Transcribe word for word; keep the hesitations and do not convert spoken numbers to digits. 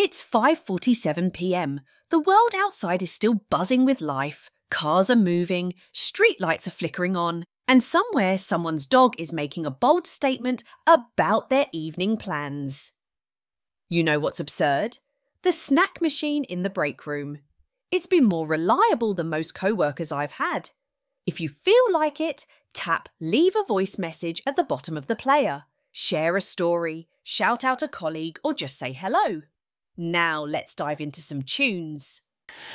It's five forty-seven p m. The world outside is still buzzing with life. Cars are moving, streetlights are flickering on, and somewhere someone's dog is making a bold statement about their evening plans. You know what's absurd? The snack machine in the break room. It's been more reliable than most co-workers I've had. If you feel like it, tap leave a voice message at the bottom of the player. Share a story, shout out a colleague, or just say hello. Now let's dive into some tunes.